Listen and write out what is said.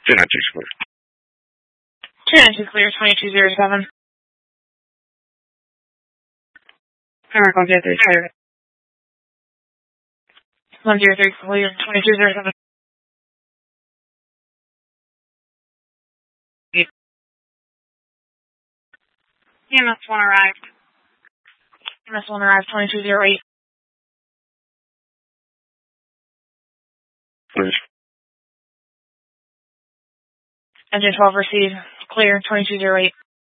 292 clear. 292 clear, 2207. Miracle J3 clear. 103 clear, 2207. EMS 1 arrived. EMS 1 arrived, 2208. Please. Engine 12 received, clear, 2208.